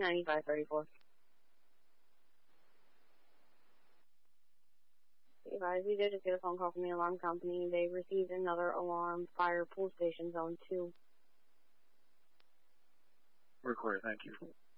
9534. Advise, we did just get a phone call from the alarm company. They received another alarm, fire, pool station, zone 2. Recorded, thank you.